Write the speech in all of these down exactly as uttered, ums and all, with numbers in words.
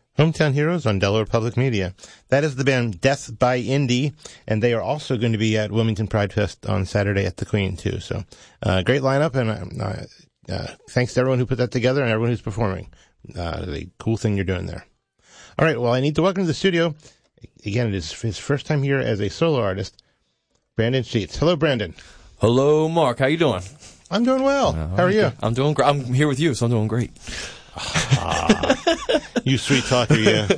Hometown Heroes on Delaware Public Media. That is the band Death by Indie, and they are also going to be at Wilmington Pride Fest on Saturday at the Queen, too. So, uh, great lineup, and uh, uh, thanks to everyone who put that together and everyone who's performing. Uh, the cool thing you're doing there. All right, well, I need to welcome to the studio. Again, it is his first time here as a solo artist, Brandon Sheets. Hello, Brandon. Hello, Mark. How you doing? I'm doing well. Uh, How are you? I'm doing great. I'm here with you, so I'm doing great. Ah, you sweet talker, you. Yeah.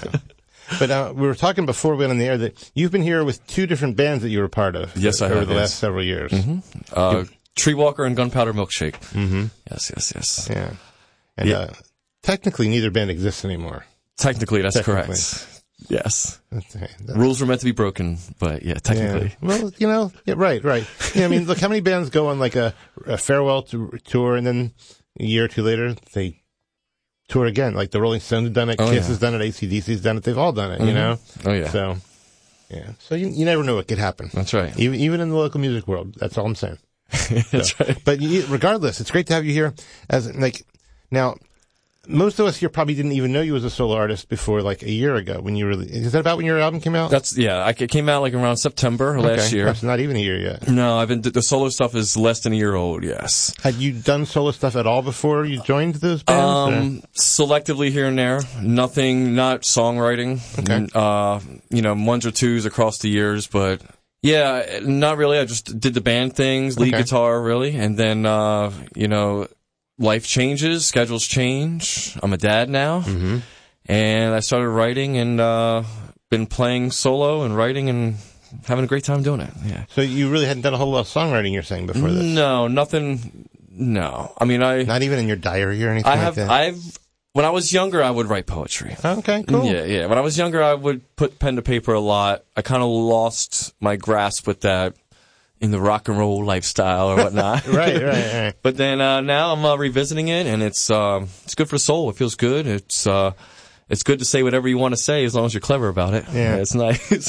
But uh, we were talking before we went on the air that you've been here with two different bands that you were part of. Yes, over I have. Over the yes. last several years. Mm-hmm. Uh, Tree Walker and Gunpowder Milkshake. Mm-hmm. Yes, yes, yes. Yeah. And yeah. Uh, technically, neither band exists anymore. Technically, that's technically. correct. Yes. That's, that's, Rules were meant to be broken, but yeah, technically. Yeah. Well, you know, yeah, right, right. Yeah, I mean, look, how many bands go on like a, a farewell to, tour and then a year or two later they tour again? Like the Rolling Stones have done it, oh, Kiss yeah. has done it, A C D C's done it. They've all done it, mm-hmm. you know? Oh, yeah. So, yeah. So you, you never know what could happen. That's right. Even, even in the local music world. That's all I'm saying. That's so, right. But you, regardless, it's great to have you here. As like now, most of us here probably didn't even know you as a solo artist before like a year ago when you really. Is that about when your album came out? That's yeah. I, it came out like around September okay. last year. That's not even a year yet. No, I've been the solo stuff is less than a year old. Yes. Had you done solo stuff at all before you joined those bands? Um, selectively here and there. Nothing. Not songwriting. Okay. Uh, you know, ones or twos across the years, but. Yeah, not really. I just did the band things, lead okay. guitar, really. And then, uh, you know, life changes, schedules change. I'm a dad now. Mm-hmm. And I started writing and uh, been playing solo and writing and having a great time doing it. Yeah. So you really hadn't done a whole lot of songwriting, you're saying, before this? No, nothing. No. I mean, I... Not even in your diary or anything I have, like that? I've... When I was younger, I would write poetry. Okay, cool. Yeah, yeah. When I was younger, I would put pen to paper a lot. I kind of lost my grasp with that in the rock and roll lifestyle or whatnot. right, right, right. But then uh, now I'm uh, revisiting it, and it's um, it's good for the soul. It feels good. It's uh, it's good to say whatever you want to say as long as you're clever about it. Yeah, yeah it's nice.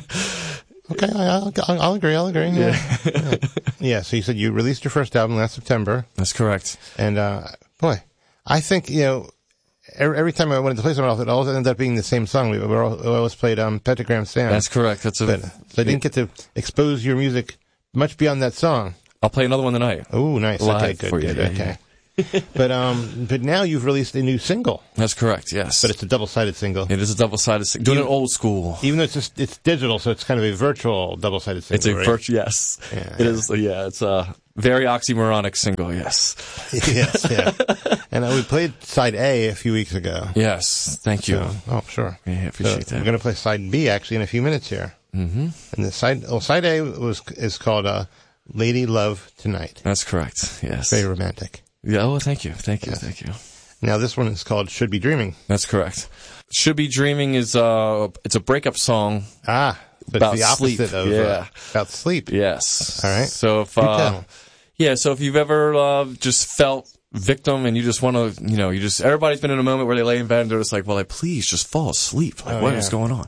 Okay, I'll, I'll, I'll agree. I'll agree. Yeah. Yeah. Yeah. So you said you released your first album last September. That's correct. And uh, boy, I think you know. Every, every time I wanted to play something else, it always ended up being the same song. We, we, all, we always played um, Pentagram Sam. That's correct. That's a. But, so I didn't get to expose your music much beyond that song. I'll play another one tonight. Oh, nice. Live okay, good, for you. good. Yeah, okay. Yeah. but um, but now you've released a new single. That's correct. Yes. But it's a double-sided single. It is a double-sided single. Doing even, it old school. Even though it's just it's digital, so it's kind of a virtual double-sided single. It's a right? virtual. Yes. Yeah, it yeah. is. Yeah. It's a very oxymoronic single. Yes. yes. Yeah. And uh, we played side A a few weeks ago. Yes. Thank you. So, oh, sure. Yeah, I appreciate so that. We're going to play side B actually in a few minutes here. Mm-hmm. And the side, well, side A was is called uh, "Lady Love Tonight." That's correct. Yes. Very romantic. Yeah. Oh, thank you. Thank you. Yes. Thank you. Now this one is called "Should Be Dreaming." That's correct. "Should Be Dreaming" is uh, it's a breakup song. Ah, but about it's the opposite sleep. of yeah. uh, about sleep. Yes. All right. So if Do uh, tell. yeah, so if you've ever uh, just felt victim and you just want to, you know, you just everybody's been in a moment where they lay in bed and they're just like, well, like, please just fall asleep. Like, Oh, what yeah. is going on?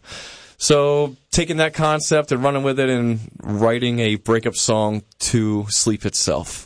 So taking that concept and running with it and writing a breakup song to sleep itself.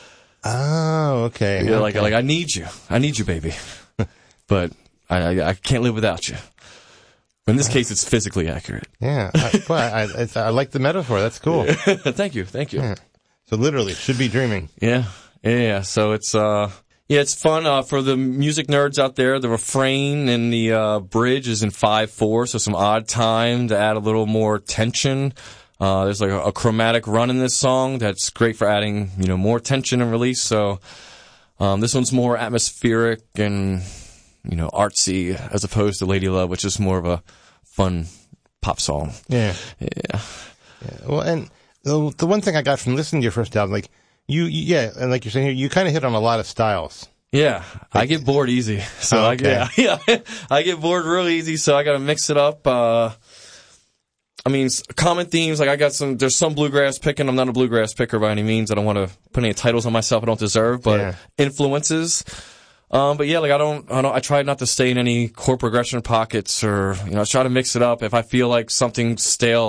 Oh, okay. You're okay. like, like I need you, I need you, baby, but I, I, I can't live without you. But in this case, it's physically accurate. Yeah. I, well, I, it's, I like the metaphor. That's cool. Thank you, thank you. Yeah. So literally, should be dreaming. Yeah, yeah, yeah. So it's uh, yeah, it's fun uh, for the music nerds out there. The refrain and the uh, bridge is in five four, so some odd time to add a little more tension. Uh, there's like a, a chromatic run in this song that's great for adding, you know, more tension and release. So um, this one's more atmospheric and, you know, artsy as opposed to Lady Love, which is more of a fun pop song. Yeah. Yeah. Yeah. Well, and the, the one thing I got from listening to your first album, like you, you yeah, and like you're saying here, you kind of hit on a lot of styles. Yeah, I get bored easy. So Oh, I okay. yeah, yeah, I get bored real easy. So I got to mix it up. Uh, I mean, s- common themes. Like I got some. There's some bluegrass picking. I'm not a bluegrass picker by any means. I don't want to put any titles on myself I don't deserve. But Yeah. influences. Um, but yeah, like I don't, I don't. I try not to stay in any chord progression pockets, or you know, I try to mix it up. If I feel like something's stale, I'll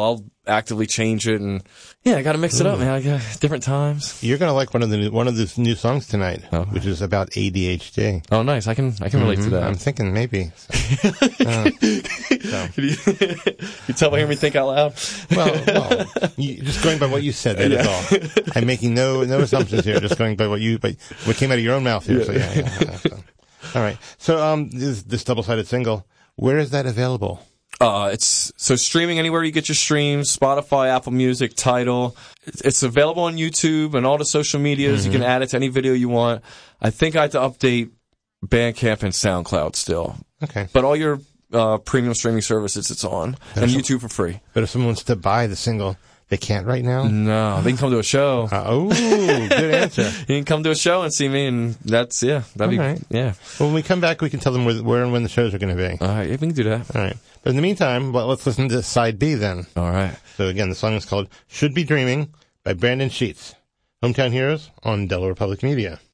actively change it, and yeah, I got to mix it up, man. I got different times. You're gonna like one of the new, one of the new songs tonight, oh. which is about A D H D. Oh, nice. I can I can relate mm-hmm. to that. I'm thinking maybe. So, uh, so. Can you, you tell by hearing me think out loud? well, well you, just going by what you said, that yeah. is all. I'm making no no assumptions here. Just going by what you, by what came out of your own mouth here. Yeah. So yeah. yeah, yeah so. All right. So um, this, this double-sided single, where is that available? Uh, it's so streaming anywhere you get your streams, Spotify, Apple Music, Tidal. It's, it's available on YouTube and all the social medias. Mm-hmm. You can add it to any video you want. I think I have to update Bandcamp and SoundCloud still. Okay. But all your uh, premium streaming services, it's on. But and YouTube for free. But if someone wants to buy the single, they can't right now? No, they can come to a show. Uh, oh, good answer. You can come to a show and see me, and that's, yeah, that'd be, right. yeah. Well, when we come back, we can tell them where, where and when the shows are going to be. All right, yeah, we can do that. All right. But in the meantime, well, let's listen to side B then. All right. So again, the song is called Should Be Dreaming by Brandon Sheets. Hometown Heroes on Delaware Public Media.